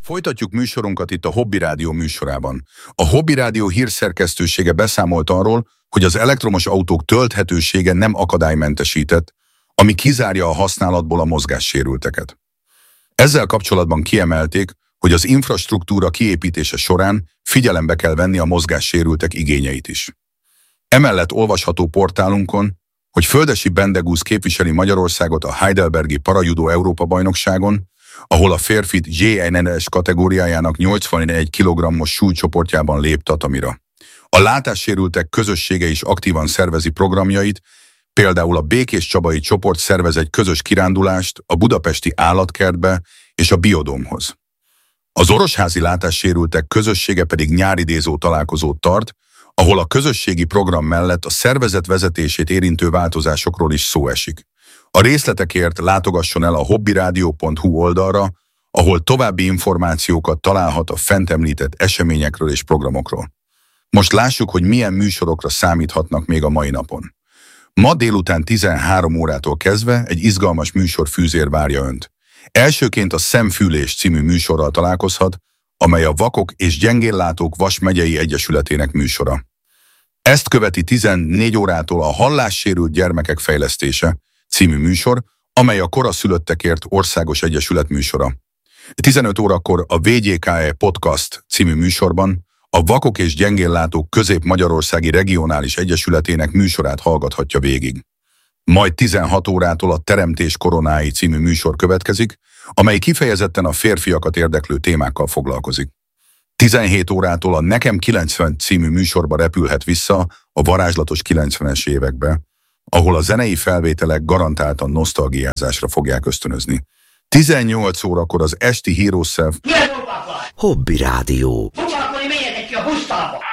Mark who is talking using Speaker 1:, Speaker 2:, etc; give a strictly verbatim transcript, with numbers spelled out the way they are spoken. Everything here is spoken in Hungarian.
Speaker 1: Folytatjuk műsorunkat itt a Hobby Rádió műsorában. A Hobby Rádió hírszerkesztősége beszámolt arról, hogy az elektromos autók tölthetősége nem akadálymentesített, ami kizárja a használatból a mozgássérülteket. Ezzel kapcsolatban kiemelték, hogy az infrastruktúra kiépítése során figyelembe kell venni a mozgássérültek igényeit is. Emellett olvasható portálunkon, hogy Földesi Bendegúz képviseli Magyarországot a Heidelbergi Parajudó Európa-bajnokságon, ahol a férfi jé en en es kategóriájának nyolcvanegy kilogrammos súlycsoportjában lép tatamira. A látássérültek közössége is aktívan szervezi programjait, például a Békés Csabai csoport szervez egy közös kirándulást a budapesti állatkertbe és a Biodómhoz. Az orosházi látássérültek közössége pedig nyáridézó találkozót tart, ahol a közösségi program mellett a szervezet vezetését érintő változásokról is szó esik. A részletekért látogasson el a hobbyradio pont hu oldalra, ahol további információkat találhat a fent említett eseményekről és programokról. Most lássuk, hogy milyen műsorokra számíthatnak még a mai napon. Ma délután tizenhárom órától kezdve egy izgalmas műsorfűzér várja Önt. Elsőként a Szemfülés című műsorral találkozhat, amely a Vakok és Gyengéllátók Vas megyei egyesületének műsora. Ezt követi tizennégy órától a Hallássérült gyermekek fejlesztése című műsor, amely a koraszülöttekért országos egyesület műsora. tizenöt órakor a vé gyé ká e Podcast című műsorban a Vakok és Gyengéllátók Közép-Magyarországi Regionális Egyesületének műsorát hallgathatja végig. Majd tizenhat órától a Teremtés koronái című műsor következik, amely kifejezetten a férfiakat érdeklő témákkal foglalkozik. tizenhét órától a Nekem kilencven című műsorba repülhet vissza a varázslatos kilencvenes évekbe, ahol a zenei felvételek garantáltan nosztalgiázásra fogják ösztönözni. tizennyolc órakor az esti Hero Self
Speaker 2: Hobby Rádió.
Speaker 3: Akkor menjetek ki a pusztába!